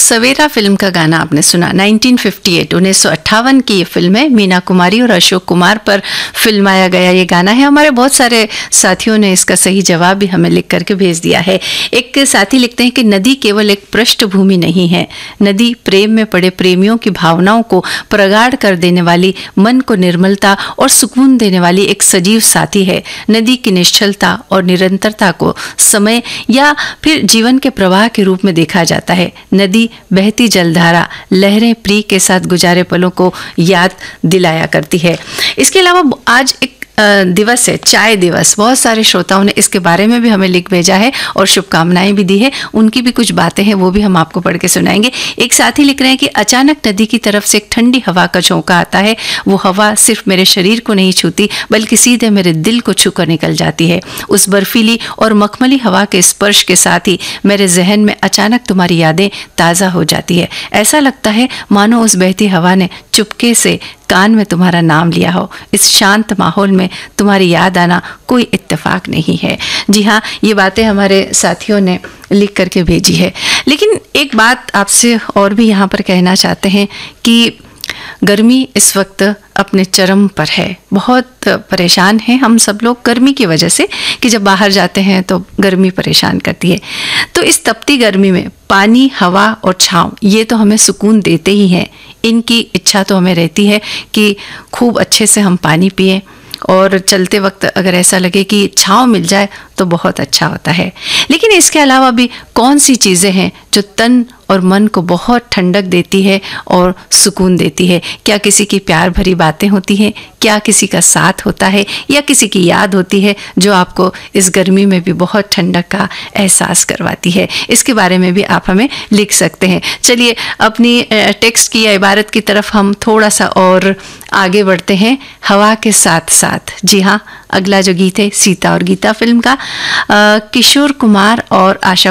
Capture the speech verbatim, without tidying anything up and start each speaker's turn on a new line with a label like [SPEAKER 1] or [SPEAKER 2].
[SPEAKER 1] सवेरा film का गाना आपने सुना। नाइनटीन फिफ्टी एट उन्नीस सौ अट्ठावन की ये फिल्म है। मीना कुमारी और अशोक कुमार पर फिल्माया गया ये गाना है। हमारे बहुत सारे साथियों ने इसका सही जवाब भी हमें लिख करके भेज दिया है। एक साथी लिखते हैं कि नदी केवल एक पृष्ठभूमि नहीं है, नदी प्रेम में पड़े प्रेमियों की भावनाओं को प्रगाढ़ कर देने वाली, मन को निर्मलता और सुकून देने वाली एक सजीव साथी है। नदी की निश्चलता और निरंतरता को समय या फिर जीवन के प्रवाह के रूप में देखा जाता है। नदी बहती जलधारा लहरें प्रिय के साथ गुजारे पलों को याद दिलाया करती है। इसके अलावा आज एक दिवस है, चाय दिवस। बहुत सारे श्रोताओं ने इसके बारे में भी हमें लिख भेजा है और शुभकामनाएं भी दी है। उनकी भी कुछ बातें हैं, वो भी हम आपको पढ़ के सुनाएंगे। एक साथी लिख रहे हैं कि अचानक नदी की तरफ से एक ठंडी हवा का झोंका आता है। वो हवा सिर्फ मेरे शरीर को नहीं छूती बल्कि सीधे मेरे दिल को छू कर निकल जाती है। उस बर्फीली और मखमली हवा के स्पर्श के साथ ही मेरे जहन में अचानक तुम्हारी यादें ताज़ा हो जाती है। ऐसा लगता है मानो उस बहती हवा ने चुपके से कान में तुम्हारा नाम लिया हो। इस शांत माहौल में तुम्हारी याद आना कोई इत्तेफाक नहीं है। जी हाँ, ये बातें हमारे साथियों ने लिख करके भेजी है। लेकिन एक बात आपसे और भी यहाँ पर कहना चाहते हैं कि गर्मी इस वक्त अपने चरम पर है। बहुत परेशान हैं हम सब लोग गर्मी की वजह से कि जब बाहर जाते हैं तो गर्मी परेशान करती है। तो इस तपती गर्मी में पानी, हवा और छांव ये तो हमें सुकून देते ही हैं। इनकी इच्छा तो हमें रहती है कि खूब अच्छे से हम पानी पिएं और चलते वक्त अगर ऐसा लगे कि छांव मिल जाए तो बहुत अच्छा होता है। लेकिन इसके अलावा भी कौन सी चीज़ें हैं जो तन और मन को बहुत ठंडक देती है और सुकून देती है? क्या किसी की प्यार भरी बातें होती हैं? क्या किसी का साथ होता है या किसी की याद होती है जो आपको इस गर्मी में भी बहुत ठंडक का एहसास करवाती है? इसके बारे में भी आप हमें लिख सकते हैं। चलिए अपनी टेक्स्ट की या इबारत की तरफ हम थोड़ा सा और आगे बढ़ते हैं। हवा के साथ साथ, जी हाँ, अगला जो गीत है सीता और गीता फिल्म का, किशोर कुमार और आशा